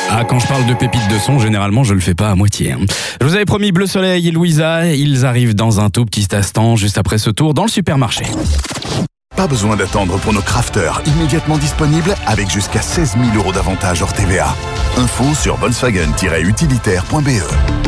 Ah, quand je parle de pépites de son, généralement, je le fais pas à moitié. Je vous avais promis Bleu Soleil et Louisa, ils arrivent dans un tout petit instant, juste après ce tour dans le supermarché. Pas besoin d'attendre pour nos crafters, immédiatement disponibles avec jusqu'à 16 000 € d'avantages hors TVA. Info sur Volkswagen-utilitaire.be.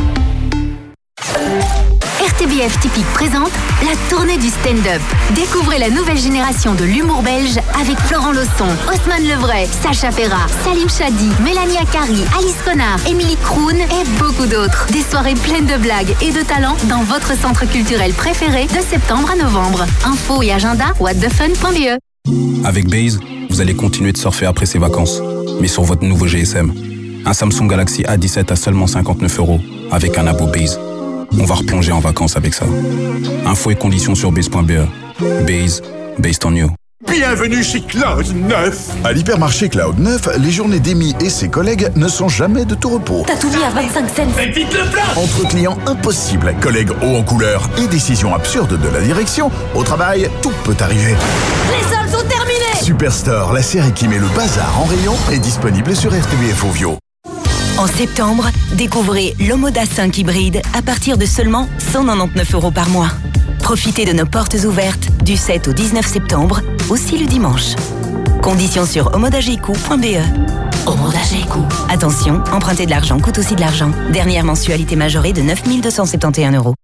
RTBF Typique présente la tournée du stand-up. Découvrez la nouvelle génération de l'humour belge avec Florent Lausson, Haussmann Levray, Sacha Ferrat, Salim Chadi, Mélanie Akari, Alice Connard, Émilie Kroon et beaucoup d'autres. Des soirées pleines de blagues et de talents dans votre centre culturel préféré de septembre à novembre. Info et agenda whatthefun.be. Avec Base, vous allez continuer de surfer après ces vacances, mais sur votre nouveau GSM. Un Samsung Galaxy A17 à seulement 59 € avec un abo Base. On va replonger en vacances avec ça. Infos et conditions sur base.be. Base, based on you. Bienvenue chez Cloud 9. À l'hypermarché Cloud 9, les journées d'Amy et ses collègues ne sont jamais de tout repos. T'as tout mis à 25 cents. Vite le plat. Entre clients impossibles, collègues hauts en couleur et décisions absurdes de la direction, au travail, tout peut arriver. Les soldes sont terminés. Superstore, la série qui met le bazar en rayon, est disponible sur RTBF Ovio. En septembre, découvrez l'Omoda 5 hybride à partir de seulement 199 € par mois. Profitez de nos portes ouvertes du 7 au 19 septembre, aussi le dimanche. Conditions sur omodageco.be. Omodageco. Attention, emprunter de l'argent coûte aussi de l'argent. Dernière mensualité majorée de 9 271 €.